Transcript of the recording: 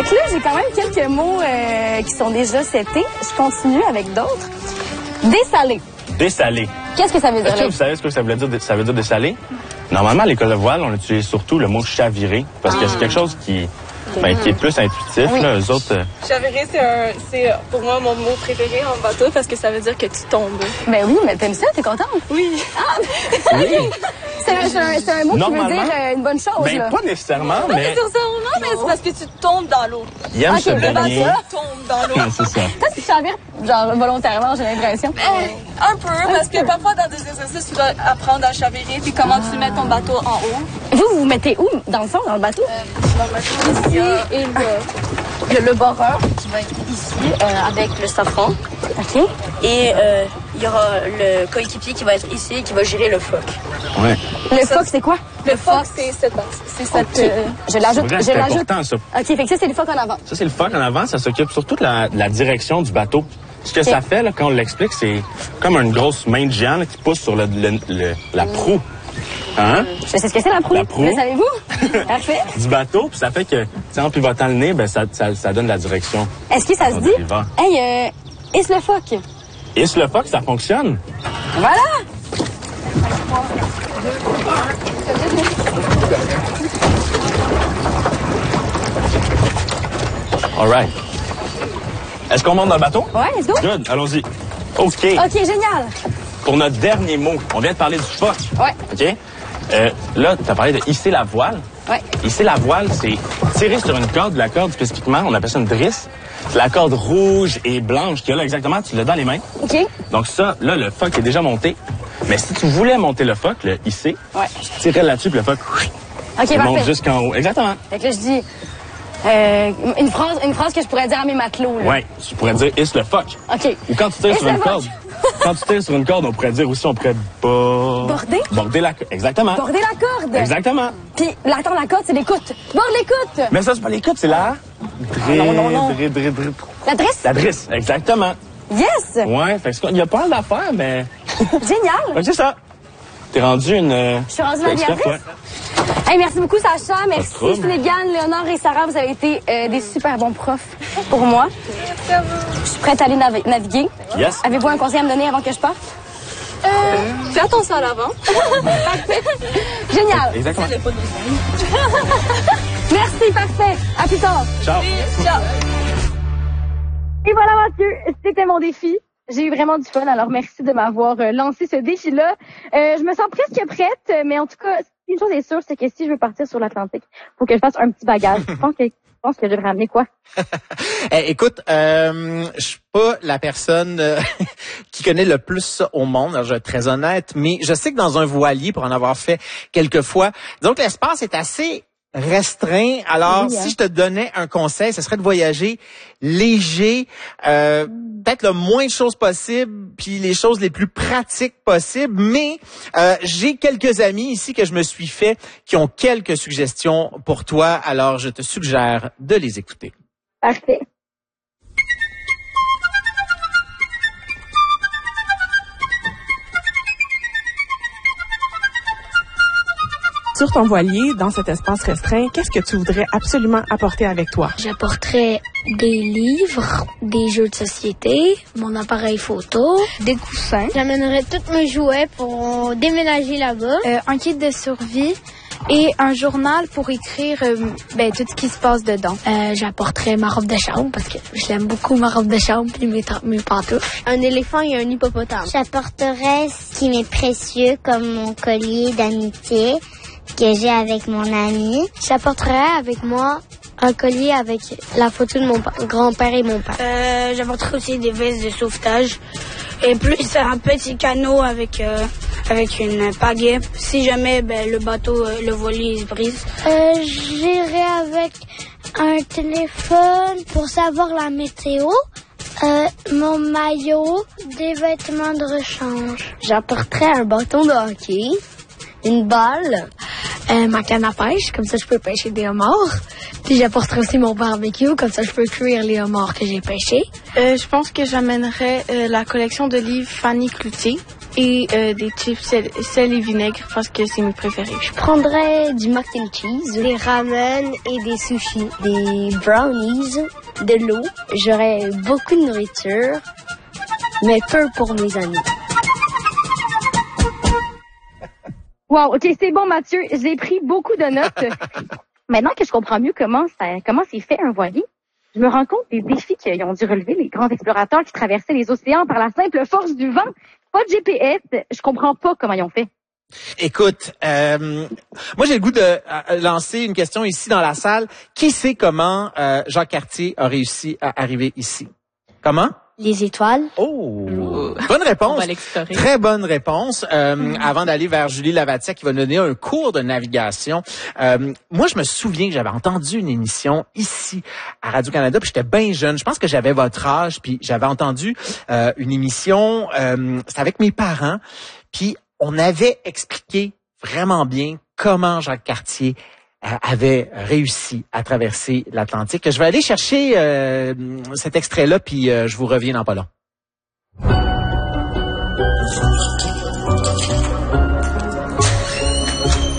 Fait que là, j'ai quand même quelques mots qui sont déjà setés. Je continue avec d'autres. Dessalé. Dessalé. Qu'est-ce que ça veut dire? Est-ce que vous savez ce que ça veut dire, dessalé? Normalement, à l'école de voile, on utilise surtout le mot chavirer, parce que c'est quelque chose qui est plus intuitif. Oui. Là, eux autres... Chavirer, c'est pour moi mon mot préféré en bateau parce que ça veut dire que tu tombes. Ben oui, mais t'aimes ça? T'es contente? Oui. Ah! Oui. C'est un mot qui veut dire une bonne chose, Ben, là. pas nécessairement, mais Non, mais c'est parce que tu tombes dans l'eau. il aime Ok, se le baigner. bateau. Tu tombes dans l'eau. C'est ça. Toi, tu chavires, genre, volontairement, j'ai l'impression. Un peu, parce que parfois dans des exercices, tu dois apprendre à chavirer puis comment tu mets ton bateau en haut. Vous vous mettez où, dans le fond, dans le bateau? Ici et là. Il y a le boreur qui va être ici, avec le safran. OK. Et il y aura le coéquipier qui va être ici et qui va gérer le foc. Ouais. Le phoque, c'est quoi? Le foc, c'est cette... Je l'ajoute. C'est vrai, c'est important, ça. OK, fait que ça, c'est le phoque en avant. Ça, c'est le foc en avant. Ça s'occupe surtout de la direction du bateau. Ce que ça fait, là, quand on l'explique, c'est comme une grosse main de géant là, qui pousse sur la proue. Hein? Je sais ce que c'est, la proue. La proue. Le savez-vous? Parfait. Du bateau, puis ça fait que, tu sais, en pivotant le nez, ben, ça donne la direction. Est-ce que ça se On dit? y va. Hey, hisse le phoque. Et sur le foc, ça fonctionne. Voilà! All right. Est-ce qu'on monte dans le bateau? Ouais, let's go. Good, allons-y. OK. OK, génial. Pour notre dernier mot, on vient de parler du foc. Ouais. OK? Là, tu as parlé de hisser la voile. Ouais. Hisser la voile, c'est tirer sur une corde. La corde, spécifiquement, on appelle ça une drisse. C'est la corde rouge et blanche qu'il y a là exactement. Tu l'as dans les mains. OK. Donc ça, là, le foc est déjà monté. Mais si tu voulais monter le foc, le hisser, Ouais. tu tirais là-dessus, puis le foc OK, il monte parfait. jusqu'en haut. Exactement. Fait que là, je dis une phrase que je pourrais dire à mes matelots. Là. Ouais, tu pourrais dire hisse le foc. OK. Ou quand tu tires Hisse sur une le foc. corde. Quand tu tires sur une corde, on pourrait dire aussi, Border? Border la corde. Exactement. Border la corde. Exactement. Puis, la corde, c'est l'écoute. Borde l'écoute. Mais ça, c'est pas l'écoute, c'est la... Non. La dresse? La drisse, exactement. Yes! Ouais, fait que il y a pas mal d'affaires, mais... Génial! Ouais, c'est ça. T'es rendu une... Je suis rendue experte, navigatrice. Hey, merci beaucoup, Sacha. Merci, trouble. Finnegan, Léonore et Sarah. Vous avez été des super bons profs pour moi. Je suis prête à aller naviguer. Yes. Avez-vous un conseil à me donner avant que je parte? Fais attention à l'avant. Génial! Exactement. Merci, parfait. À plus tard. Ciao. Ciao. Et voilà, Mathieu, c'était mon défi. J'ai eu vraiment du fun, alors merci de m'avoir lancé ce défi-là. Je me sens presque prête, mais en tout cas, une chose est sûre, c'est que si je veux partir sur l'Atlantique, faut que je fasse un petit bagage. Je pense que je vais ramener quoi? Écoute, je suis pas la personne qui connaît le plus ça au monde, alors je vais être très honnête, mais je sais que dans un voilier, pour en avoir fait quelques fois, disons que l'espace est assez restreint. Alors, Oui, hein. si je te donnais un conseil, ce serait de voyager léger, peut-être le moins de choses possible, puis les choses les plus pratiques possibles. Mais j'ai quelques amis ici que je me suis fait qui ont quelques suggestions pour toi. Alors, je te suggère de les écouter. Parfait. Sur ton voilier, dans cet espace restreint, qu'est-ce que tu voudrais absolument apporter avec toi? J'apporterais des livres, des jeux de société, mon appareil photo, des coussins. J'amènerais tous mes jouets pour déménager là-bas. Un kit de survie et un journal pour écrire tout ce qui se passe dedans. J'apporterais ma robe de chambre parce que j'aime beaucoup ma robe de chambre et mes pantoufles. Un éléphant et un hippopotame. J'apporterais ce qui m'est précieux comme mon collier d'amitié que j'ai avec mon ami. J'apporterais avec moi un collier avec la photo de mon grand-père et mon père. J'apporterai aussi des vestes de sauvetage et plus un petit canot avec une pagaie si jamais le bateau, le voilier se brise. J'irai avec un téléphone pour savoir la météo. Mon maillot, des vêtements de rechange. J'apporterai un bâton de hockey, une balle, ma canne à pêche, comme ça je peux pêcher des homards. Puis j'apporterai aussi mon barbecue, comme ça je peux cuire les homards que j'ai pêchés. Je pense que j'amènerais la collection de livres Fanny Cloutier. et des chips sel et vinaigre parce que c'est mes préférés. Je prendrais du mac and cheese, des ramen et des sushis, des brownies, de l'eau. J'aurais beaucoup de nourriture, mais peu pour mes amis. Wow, OK, c'est bon, Mathieu. J'ai pris beaucoup de notes. Maintenant que je comprends mieux comment c'est fait un voilier, je me rends compte des défis qu'ils ont dû relever les grands explorateurs qui traversaient les océans par la simple force du vent. Pas de GPS, je comprends pas comment ils ont fait. Écoute, moi j'ai le goût de lancer une question ici dans la salle. Qui sait comment Jacques Cartier a réussi à arriver ici? Comment? Les étoiles. Oh, bonne réponse. On va l'explorer. Très bonne réponse. Avant d'aller vers Julie Lavatière qui va donner un cours de navigation. Moi, je me souviens que j'avais entendu une émission ici à Radio-Canada, puis j'étais bien jeune. Je pense que j'avais votre âge, puis j'avais entendu une émission, c'était avec mes parents, puis on avait expliqué vraiment bien comment Jacques Cartier avait réussi à traverser l'Atlantique. Je vais aller chercher cet extrait-là, puis je vous reviens dans pas long.